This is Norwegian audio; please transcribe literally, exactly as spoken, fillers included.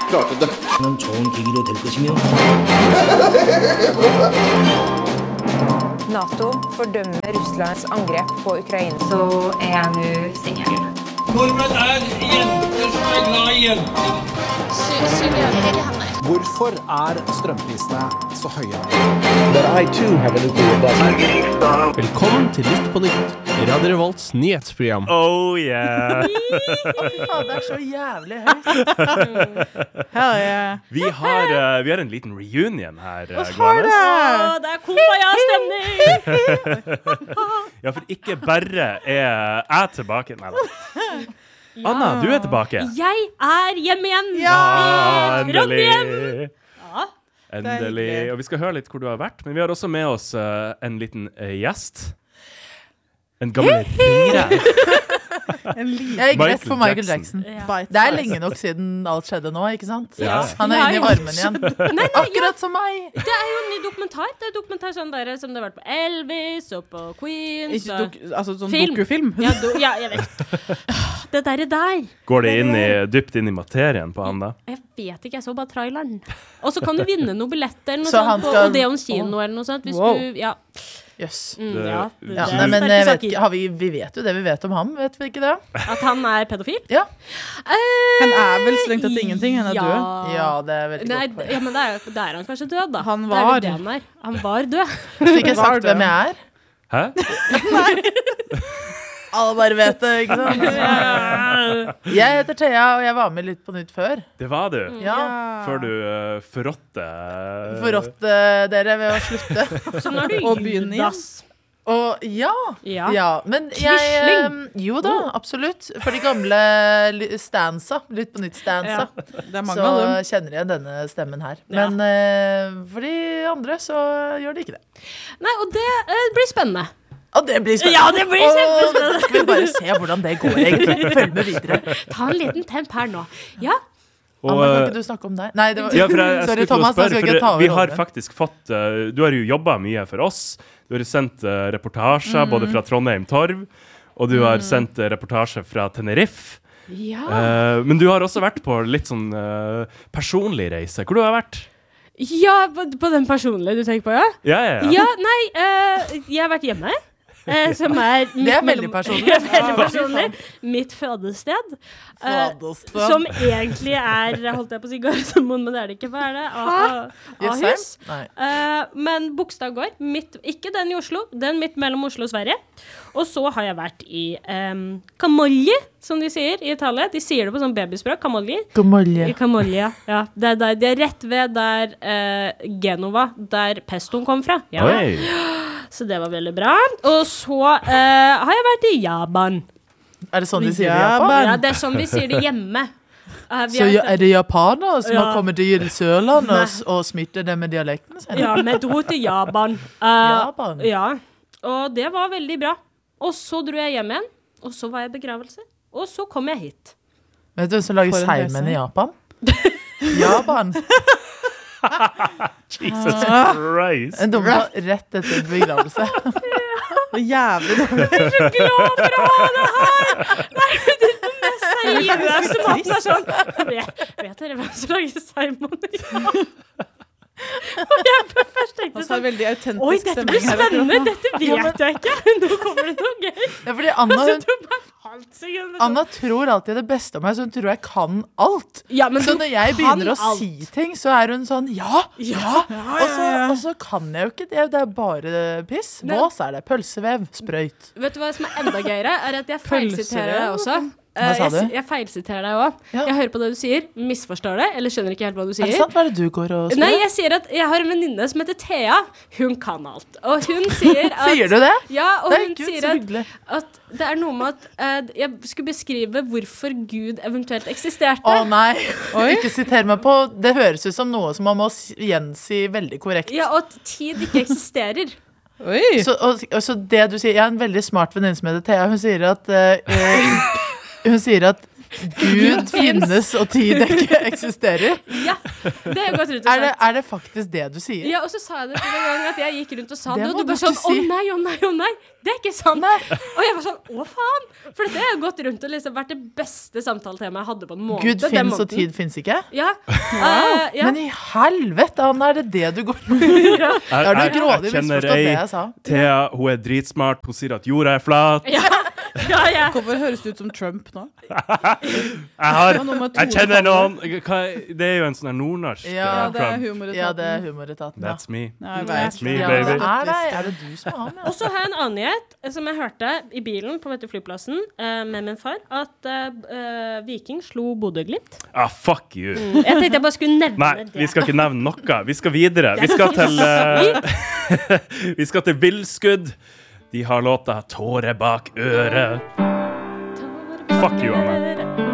klarte det. 는 좋은 계기로 될 것이며 NATO fordømmer Russlands angrep på Ukraina. Så er jeg nå singel. Nordmenn er jenter som er glad i jenter. Hvorfor er strømprisene så høye? But I too have a nuclear blast. Velkommen til Lytt på nytt, Radio Revolts nyhetsprogram. Oh yeah. Faen, det er så jævlig høyt. Hell yeah. Vi har, uh, vi har en liten reunion her, uh, har det? Åh, det er kumbaya-stemning. Ja, for ikke bare er jeg tilbake. Neida. Anna, du er tilbake. Jeg er hjemme igjen. Ja, Trondheim. endelig. Ja. Endelig. Og vi skal høre litt hvor du har vært, men vi har også med oss uh, en liten uh, gjest. En gammel ringere. Jeg gikk rett for Michael Jackson. Ja. Det er lenge nok siden alt skjedde nå, ikke sant? Ja. Han er inne i varmen igjen. Nei, nei, Akkurat som meg. Det er jo en ny dokumentar. Det er dokumentar sånn der, som det har vært på Elvis og på Queens. Ikke dok, altså sånn Film. dokufilm. Ja, do, ja, jeg vet. Det der er der. Går det inn i, dypt inn i materien på han da? Jeg vet ikke, jeg så bare traileren. Og så kan du vinne noen billetter eller noe Så sånt han på skal- Odeon kino eller noe sånt. Hvis Wow. du, ja. Jøss. Mm, Det- ja. Ja, Det er nei, men sterke jeg vet, saker. ikke- har vi, vi vet jo det vi vet om ham, vet vi ikke det? At han er pedofil? Ja. Han er vel strengt tatt ingenting, han er ja. død. Ja, det er veldig Nei, godt poeng. ja, men det er, da er han kanskje død, da. Han Det er var. vel det han er. Han var død. Fikk jeg Var sagt det? hvem jeg er? Hæ? Alle bare vet det, ikke sant? Jeg heter Thea, og jeg var med litt på nytt før. Det var du. Ja. Før du uh, forrådte. Forrådte dere ved å slutte. Så nå er du Og begynne igjen. Judas. Og ja, Ja. ja, men jeg Quisling. eh, Jo da, absolutt. For de gamle li- stansa, Lytt på nytt stansa, Det er mange så av dem. kjenner jeg denne stemmen her. Ja. Men eh, for de andre så gjør de ikke det. Nei, og det eh, blir spennende. Og det blir spennende. Ja, det blir kjempespennende. Og da skal vi bare se hvordan det går, egentlig. Følg med videre. Ta en liten temp her nå. Ja, Og, Anna, kan uh, ikke du snakke om deg? Nei, det var ja, for jeg, jeg Sorry, skulle til å Thomas, jeg spørre, skal ikke ta for over vi har rollen. faktisk fått uh, Du har jo jobbet mye for oss. Du har sendt uh, reportasjer både fra Trondheim Torv, og du har sendt uh, reportasje fra Tenerife. ja. Uh, men du har også vært på litt sånn uh, personlig reise. Hvor du har vært? ja på, på den personlige du tenker på, ja? Ja, ja, ja. Ja, nei, eh, jeg har vært hjemme. eh, som er Det er mitt veldig mellom- personlig. veldig personlig. Mitt fødested. Eh, Fadelsted. som egentlig er, holdt jeg på å si Gardermoen, men det er det ikke. Hva er det? A- A- Ahus. Jøssheim? Nei. Eh, men Bogstadgård, midt, ikke den i Oslo, den midt mellom Oslo og Sverige. Og så har jeg vært i um, Camogli, som de sier i Italia. De sier det på sånn babyspråk, Camogli. God morgen. I Camogli, ja. Det er, der, det er rett ved der eh, Genova, der pestoen kom fra. Ja. Oi. Så det var veldig bra. Og så eh, har jeg vært i Japan. Er det sånn de sier det i Japan. Japan? Ja, det er sånn vi sier det hjemme. Eh, vi Så har- ja, er det japanere som Ja. har kommet til Sørlandet Nei. og, s- og smittet det med dialektene sine? Ja, vi dro til Japan. Eh, Japan? Ja, og det var veldig bra. Og så dro jeg hjem igjen, og så var jeg i begravelse. Og så kom jeg hit. Vet du hvem som lager For en seigmenn reise. i Japan? Japan. Jesus Christ. En dumpa rett etter begravelse. Det er jævlig dårlig. Glad for å ha det her! Det er jo det mest seriøse maten er sånn. Vet, vet dere hvem som lager seimon? Og jeg først tenkte Han har sånn, veldig oi, autentisk dette blir stemning her. akkurat spennende, nå. dette vet jeg ikke. Nå kommer det noe gøy. Ja, fordi Anna, Så hun, du bare falt seg inn med sånn. Anna tror alltid det beste om meg, så hun tror jeg kan alt. Ja, men Så du når jeg kan begynner å alt. si ting, så er hun sånn ja, ja. Og så, og så kan jeg jo ikke det. Det er bare piss. Men- Vås er det. Pølsevev. Sprøyt. Vet du hva som er enda gøyere? Er at jeg feilsiterer deg også. Hva sa Eh, jeg, du? jeg feilsiterer deg også. Ja. Jeg hører på det du sier, misforstår det, eller skjønner ikke helt hva du Er sier. det sant? Hva er det du går og spør? Nei, jeg sier at jeg har en venninne som heter Thea. Hun kan alt. Og hun sier at Sier du det? Ja, og Nei, hun Gud, sier så at, hyggelig. at det er noe med at eh, jeg skulle beskrive hvorfor Gud eventuelt eksisterte. Å nei, ikke siter meg på. Det høres ut som noe som man må s- gjensi veldig korrekt. Ja, og at tid ikke eksisterer. Oi! Så, og, og så det du sier, jeg har en veldig smart venninne som heter Thea. Hun sier at eh, eh, Hun sier at Gud finnes og tid ikke eksisterer. Ja, det har jeg gått rundt og Er det, sagt. er det faktisk det du sier? Ja, og så sa jeg det til en gang at jeg gikk rundt og sa Det det, må og du du bare sånn, ikke å si. nei, å nei, å nei, det er ikke sant. Og jeg var sånn, å faen, for dette har jo gått rundt og liksom vært det beste samtaletemaet jeg hadde på en måned. Gud den finnes og måneden. tid finnes ikke? Ja, eh, ja. Men i helvete, Anna, er det det du går med? Jeg, Har du jeg, grådig jeg kjenner misforstått det ei jeg sa? Thea, hun er dritsmart. Hun sier at jorda er flat. Ja, ja, ja. Hvorfor høres det ut som Trump nå? Jeg, har, Det var noe med jeg Tore kjenner noen Faller. hva, Det er jo en sånn her nordnorsk Ja, eh, Ja, det er Trump. humoretaten. Ja, det er humoretaten. Ja. That's me. Ja, jeg vet. That's me, Ja, det baby. er deg. Er det du som er han, ja? Og så har jeg en annen nyhet eh, som jeg hørte i bilen på vet du, flyplassen eh, med min far, at eh, eh, Viking slo Bodø-Glimt. Ah, fuck you. Jeg tenkte jeg bare skulle nevne Nei, det. vi skal ikke nevne noe. Vi skal videre. Vi skal til eh, Vi skal til Villskudd. De har låta 'Tåre bak øret'. Fuck you, Anna.